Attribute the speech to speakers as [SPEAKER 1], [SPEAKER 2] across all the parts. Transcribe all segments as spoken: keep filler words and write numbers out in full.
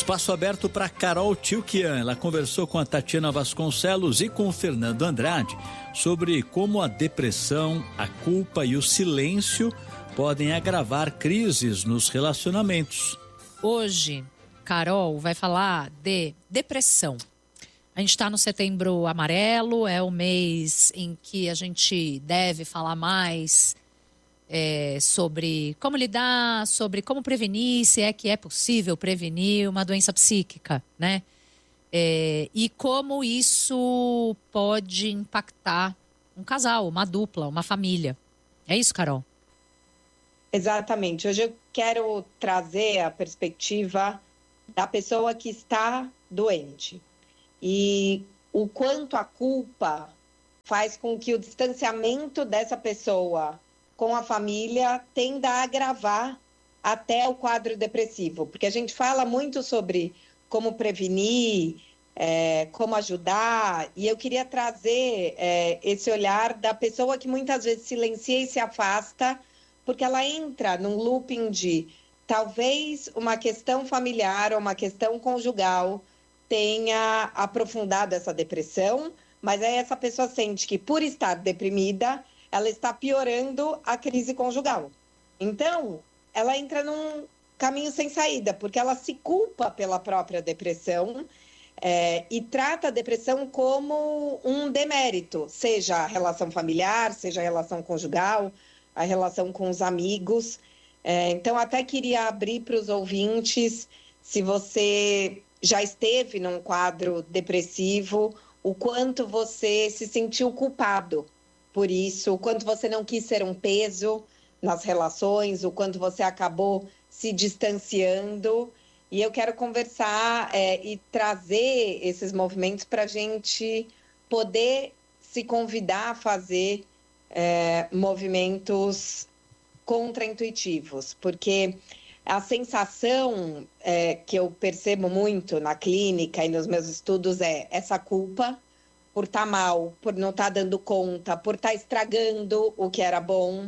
[SPEAKER 1] Espaço aberto para Carol Tilquian. Ela conversou com a Tatiana Vasconcelos e com o Fernando Andrade sobre como a depressão, a culpa e o silêncio podem agravar crises nos relacionamentos.
[SPEAKER 2] Hoje, Carol vai falar de depressão. A gente está no Setembro Amarelo, é o mês em que a gente deve falar mais é, sobre como lidar, sobre como prevenir, se é que é possível prevenir uma doença psíquica, né? É, e como isso pode impactar um casal, uma dupla, uma família. É isso, Carol?
[SPEAKER 3] Exatamente. Hoje eu quero trazer a perspectiva da pessoa que está doente. E o quanto a culpa faz com que o distanciamento dessa pessoa com a família tenda a agravar até o quadro depressivo. Porque a gente fala muito sobre como prevenir, é, como ajudar, e eu queria trazer é, esse olhar da pessoa que muitas vezes silencia e se afasta, porque ela entra num looping de talvez uma questão familiar ou uma questão conjugal tenha aprofundado essa depressão, mas aí essa pessoa sente que, por estar deprimida, ela está piorando a crise conjugal. Então, ela entra num caminho sem saída, porque ela se culpa pela própria depressão é, e trata a depressão como um demérito, seja a relação familiar, seja a relação conjugal, a relação com os amigos. É, então, até queria abrir para os ouvintes, se você já esteve num quadro depressivo, o quanto você se sentiu culpado por isso, o quanto você não quis ser um peso nas relações, o quanto você acabou se distanciando. E eu quero conversar é, e trazer esses movimentos para a gente poder se convidar a fazer é, movimentos contraintuitivos, porque a sensação é, que eu percebo muito na clínica e nos meus estudos é essa culpa por estar mal, por não estar dando conta, por estar estragando o que era bom.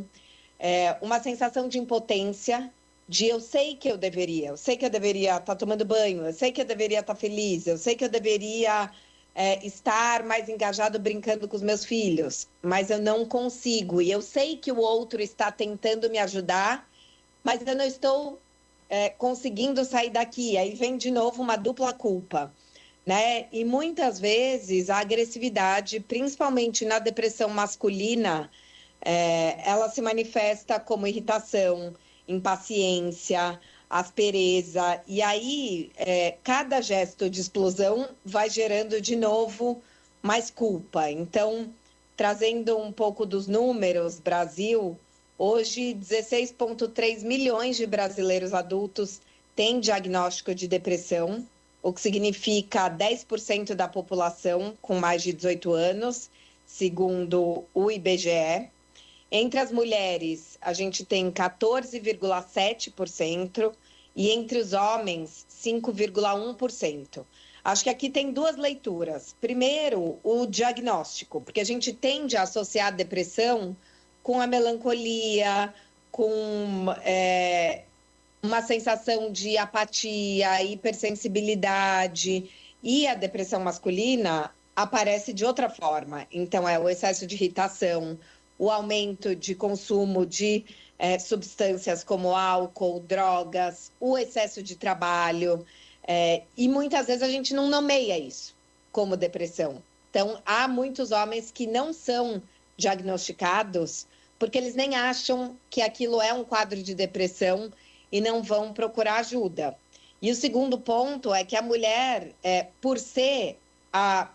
[SPEAKER 3] É, uma sensação de impotência, de eu sei que eu deveria, eu sei que eu deveria estar tomando banho, eu sei que eu deveria estar feliz, eu sei que eu deveria é, estar mais engajado brincando com os meus filhos, mas eu não consigo. E eu sei que o outro está tentando me ajudar, mas eu não estou é, conseguindo sair daqui. Aí vem de novo uma dupla culpa, né? E muitas vezes a agressividade, principalmente na depressão masculina, é, ela se manifesta como irritação, impaciência, aspereza. E aí, é, cada gesto de explosão vai gerando de novo mais culpa. Então, trazendo um pouco dos números, Brasil... Hoje, dezesseis vírgula três milhões de brasileiros adultos têm diagnóstico de depressão, o que significa dez por cento da população com mais de dezoito anos, segundo o I B G E. Entre as mulheres, a gente tem quatorze vírgula sete por cento e entre os homens, cinco vírgula um por cento. Acho que aqui tem duas leituras. Primeiro, o diagnóstico, porque a gente tende a associar a depressão com a melancolia, com é, uma sensação de apatia, hipersensibilidade. E a depressão masculina aparece de outra forma. Então, é o excesso de irritação, o aumento de consumo de é, substâncias como álcool, drogas, o excesso de trabalho. É, e muitas vezes a gente não nomeia isso como depressão. Então, há muitos homens que não são diagnosticados porque eles nem acham que aquilo é um quadro de depressão e não vão procurar ajuda. E o segundo ponto é que a mulher, é, por ser a,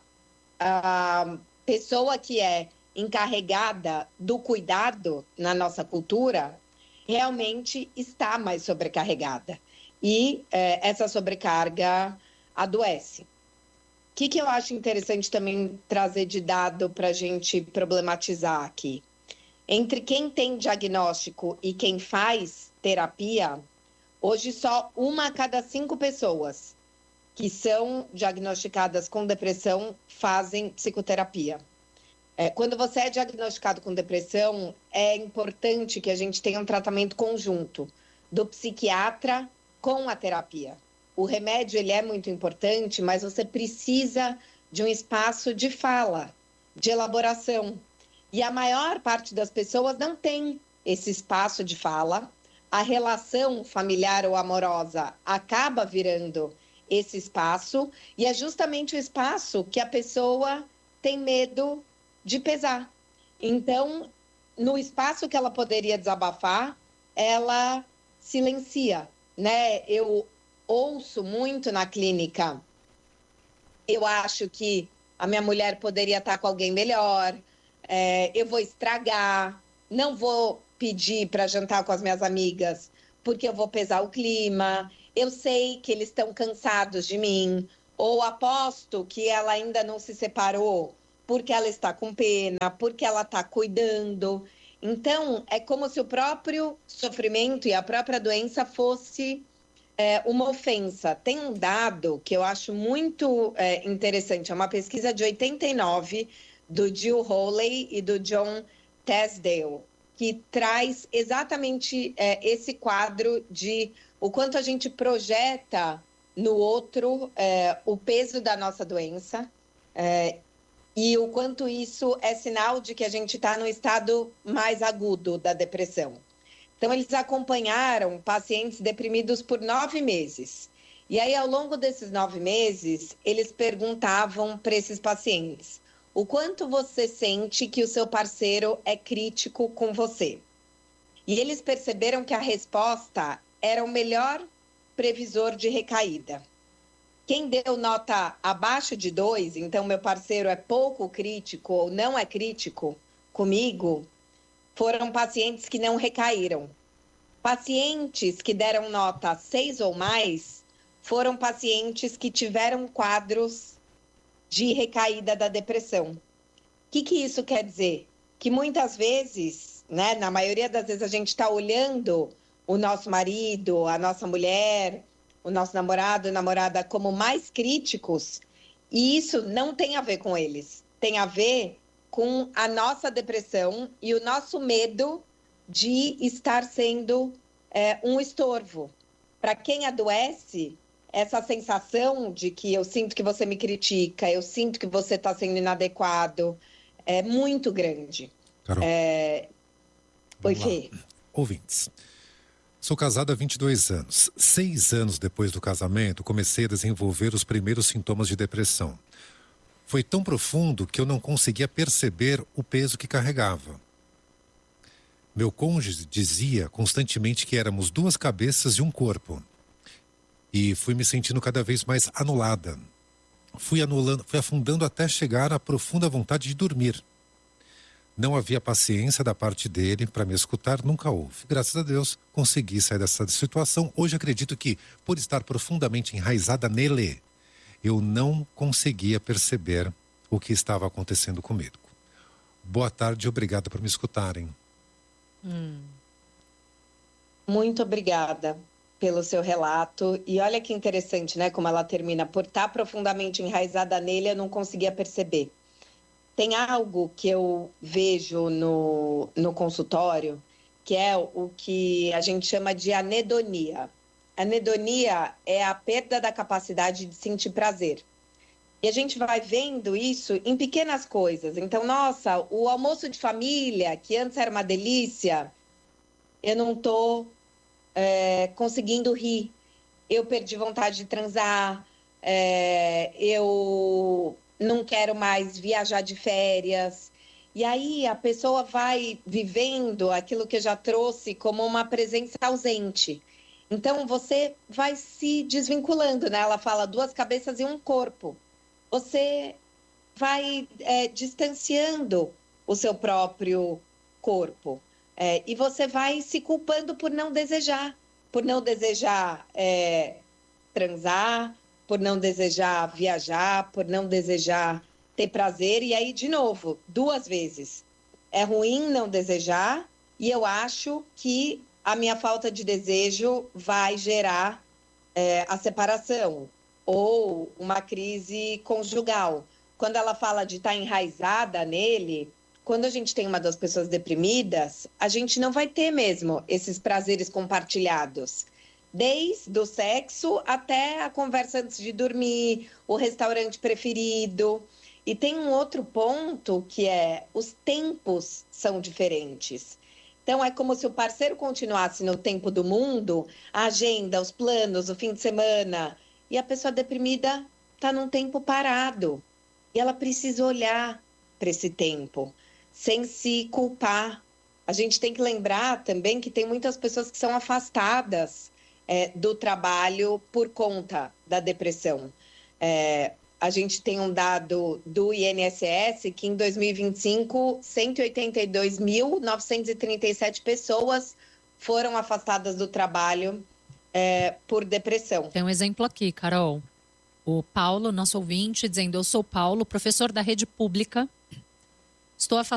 [SPEAKER 3] a pessoa que é encarregada do cuidado na nossa cultura, realmente está mais sobrecarregada. E é, essa sobrecarga adoece. O que, que eu acho interessante também trazer de dado para a gente problematizar aqui? Entre quem tem diagnóstico e quem faz terapia, hoje só uma a cada cinco pessoas que são diagnosticadas com depressão fazem psicoterapia. É, quando você é diagnosticado com depressão, é importante que a gente tenha um tratamento conjunto do psiquiatra com a terapia. o remédio ele é muito importante, mas você precisa de um espaço de fala, de elaboração. E a maior parte das pessoas não tem esse espaço de fala. A relação familiar ou amorosa acaba virando esse espaço, e é justamente o espaço que a pessoa tem medo de pesar. Então, no espaço que ela poderia desabafar, ela silencia, né? Eu ouço muito na clínica, eu acho que a minha mulher poderia estar com alguém melhor, é, eu vou estragar, não vou pedir para jantar com as minhas amigas porque eu vou pesar o clima, eu sei que eles estão cansados de mim, ou aposto que ela ainda não se separou porque ela está com pena, porque ela está cuidando. Então, é como se o próprio sofrimento e a própria doença fosse é, uma ofensa. Tem um dado que eu acho muito é, interessante, é uma pesquisa de oitenta e nove, do Jill Hawley e do John Tesdale, que traz exatamente é, esse quadro de o quanto a gente projeta no outro é, o peso da nossa doença, é, e o quanto isso é sinal de que a gente está no estado mais agudo da depressão. Então, eles acompanharam pacientes deprimidos por nove meses. E aí, ao longo desses nove meses, eles perguntavam para esses pacientes: o quanto você sente que o seu parceiro é crítico com você? E eles perceberam que a resposta era o melhor previsor de recaída. Quem deu nota abaixo de dois, então meu parceiro é pouco crítico ou não é crítico comigo, foram pacientes que não recaíram. Pacientes que deram nota seis ou mais foram pacientes que tiveram quadros de recaída da depressão. O que, que isso quer dizer? Que muitas vezes, né, na maioria das vezes, a gente está olhando o nosso marido, a nossa mulher, o nosso namorado, namorada como mais críticos, e isso não tem a ver com eles. Tem a ver com a nossa depressão e o nosso medo de estar sendo é, um estorvo. Para quem adoece, essa sensação de que eu sinto que você me critica, eu sinto que você está sendo inadequado, é muito grande.
[SPEAKER 4] Carol.
[SPEAKER 3] É... Oi, Fê.
[SPEAKER 4] Ouvintes. Sou casada há vinte e dois anos. Seis anos depois do casamento, comecei a desenvolver os primeiros sintomas de depressão. Foi tão profundo que eu não conseguia perceber o peso que carregava. Meu cônjuge dizia constantemente que éramos duas cabeças e um corpo. E fui me sentindo cada vez mais anulada. Fui anulando, fui afundando até chegar à profunda vontade de dormir. Não havia paciência da parte dele para me escutar, nunca houve. Graças a Deus, consegui sair dessa situação. Hoje acredito que, por estar profundamente enraizada nele, eu não conseguia perceber o que estava acontecendo comigo. Boa tarde e obrigado por me escutarem.
[SPEAKER 2] Hum.
[SPEAKER 3] Muito obrigada pelo seu relato. E olha que interessante, né? Como ela termina. Por estar profundamente enraizada nele, eu não conseguia perceber. Tem algo que eu vejo no, no consultório, que é o que a gente chama de anedonia. Anedonia é a perda da capacidade de sentir prazer. E a gente vai vendo isso em pequenas coisas. Então, nossa, o almoço de família, que antes era uma delícia, eu não estou é, conseguindo rir. Eu perdi vontade de transar, é, eu não quero mais viajar de férias. E aí a pessoa vai vivendo aquilo que eu já trouxe como uma presença ausente. Então, você vai se desvinculando, né? Ela fala duas cabeças e um corpo. Você vai é, distanciando o seu próprio corpo. É, e você vai se culpando por não desejar. Por não desejar é, transar, por não desejar viajar, por não desejar ter prazer. E aí, de novo, duas vezes. É ruim não desejar e eu acho que a minha falta de desejo vai gerar é, a separação ou uma crise conjugal. Quando ela fala de estar enraizada nele, quando a gente tem uma das pessoas deprimidas, a gente não vai ter mesmo esses prazeres compartilhados. desde o sexo até a conversa antes de dormir, o restaurante preferido. E tem um outro ponto que é, os tempos são diferentes. Então, é como se o parceiro continuasse no tempo do mundo, a agenda, os planos, o fim de semana, e a pessoa deprimida está num tempo parado. E ela precisa olhar para esse tempo, sem se culpar. A gente tem que lembrar também que tem muitas pessoas que são afastadas é, do trabalho por conta da depressão. É, a gente tem um dado do I N S S que em dois mil e vinte e cinco, cento e oitenta e dois mil, novecentas e trinta e sete pessoas foram afastadas do trabalho é, por depressão.
[SPEAKER 2] Tem um exemplo aqui, Carol. O Paulo, nosso ouvinte, dizendo: eu sou Paulo, professor da rede pública. Estou afastado